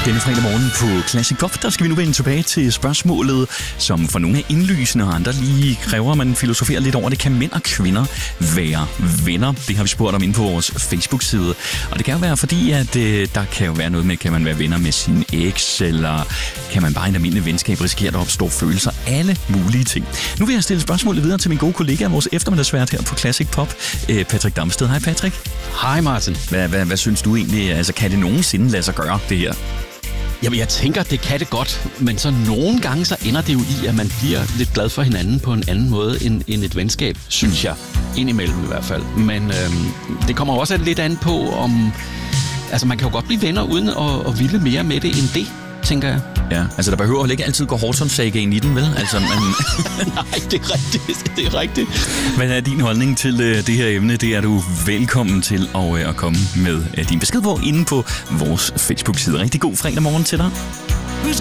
Denne fredag morgen på Classic Pop, der skal vi nu vende tilbage til spørgsmålet, som for nogle er indlysende, og andre lige kræver, at man filosoferer lidt over det. Kan mænd og kvinder være venner? Det har vi spurgt om inde på vores Facebook-side. Og det kan jo være fordi, at der kan jo være noget med, kan man være venner med sin eks, eller kan man bare i en almindelig venskab risikere, at der opstår følelser? Alle mulige ting. Nu vil jeg stille spørgsmålet videre til min gode kollega, vores eftermiddagsvært her på Classic Pop, Patrick Damsted. Hej Patrick. Hej Martin. Hvad synes du egentlig? Altså, kan det nogensinde lade sig gøre, det her? Jamen, jeg tænker, det kan det godt, men så nogle gange, så ender det jo i, at man bliver lidt glad for hinanden på en anden måde end et venskab, synes jeg. Indimellem i hvert fald. Men det kommer også lidt an på, om... Altså, man kan jo godt blive venner, uden at ville mere med det end det, tænker jeg. Ja, altså der behøver jo ikke altid gå Horton-sagaen i den, vel? Altså, Nej, det er rigtigt. Hvad er din holdning til det her emne? Det er du velkommen til at komme med din besked på inde på vores Facebook-side. Rigtig god fredag morgen til dig.